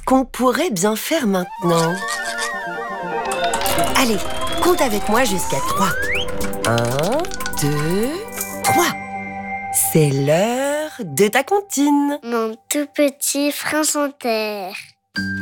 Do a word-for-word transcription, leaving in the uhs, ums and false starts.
qu'on pourrait bien faire maintenant? Allez, compte avec moi jusqu'à trois. Un, deux, trois. C'est l'heure de ta comptine. Mon tout petit prince en terre.